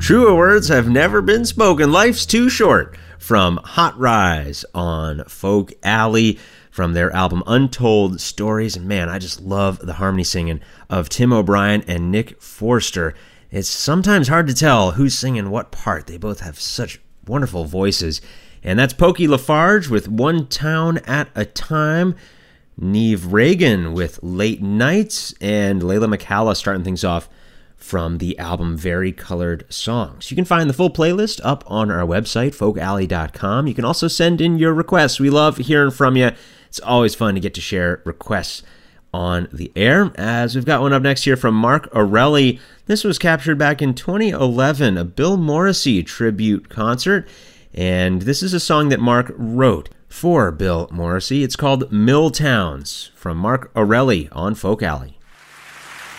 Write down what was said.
Truer words have never been spoken. Life's too short. From Hot Rise on Folk Alley from their album Untold Stories. And man, I just love the harmony singing of Tim O'Brien and Nick Forster. It's sometimes hard to tell who's singing what part. They both have such wonderful voices. And that's Pokey Lafarge with One Town at a Time. Neve Reagan with Late Nights. And Layla McCalla starting things off from the album Very Colored Songs. You can find the full playlist up on our website, folkalley.com. You can also send in your requests. We love hearing from you. It's always fun to get to share requests on the air. As we've got one up next here from Mark Orelli. This was captured back in 2011, a Bill Morrissey tribute concert. And this is a song that Mark wrote for Bill Morrissey. It's called Mill Towns from Mark Orelli on Folk Alley.